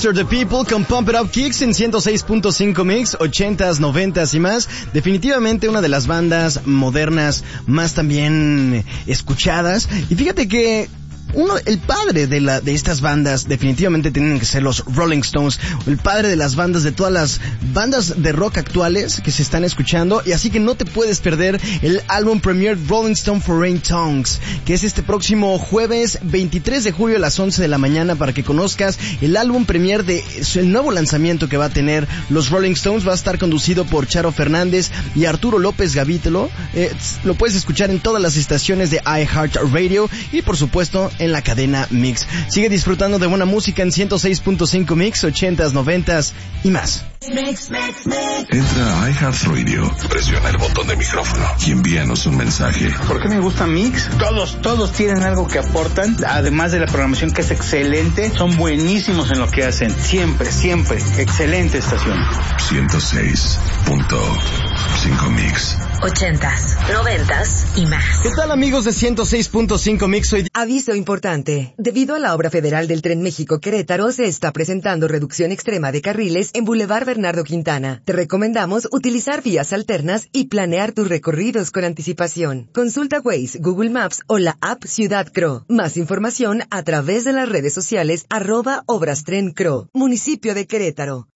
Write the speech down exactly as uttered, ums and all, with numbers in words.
Foster the People con Pump It Up Kicks en ciento seis punto cinco Mix, ochentas, noventas y más. Definitivamente una de las bandas modernas más también escuchadas. Y fíjate que uno, el padre de la, de estas bandas definitivamente tienen que ser los Rolling Stones, el padre de las bandas, de todas las bandas de rock actuales que se están escuchando, y así que no te puedes perder el álbum premier Rolling Stone Foreign Tongues, que es este próximo jueves veintitrés de julio a las once de la mañana, para que conozcas el álbum premier de el nuevo lanzamiento que va a tener los Rolling Stones. Va a estar conducido por Charo Fernández y Arturo López Gavítolo. Eh, lo puedes escuchar en todas las estaciones de iHeartRadio y por supuesto en la cadena Mix. Sigue disfrutando de buena música en ciento seis punto cinco Mix, ochentas, noventas y más. Mix, mix, mix. Entra a iHeartRadio, presiona el botón de micrófono y envíanos un mensaje. ¿Por qué me gusta Mix? Todos, todos tienen algo que aportan, además de la programación que es excelente, son buenísimos en lo que hacen. Siempre, siempre. Excelente estación. ciento seis punto cinco Mix. Ochentas, noventas y más. ¿Qué tal, amigos de ciento seis punto cinco Mix? Soy... Aviso importante. Debido a la obra federal del Tren México-Querétaro, se está presentando reducción extrema de carriles en Boulevard Bernardo Quintana. Te recomendamos utilizar vías alternas y planear tus recorridos con anticipación. Consulta Waze, Google Maps o la app Ciudad Cro. Más información a través de las redes sociales arroba Obras Tren Cro, municipio de Querétaro.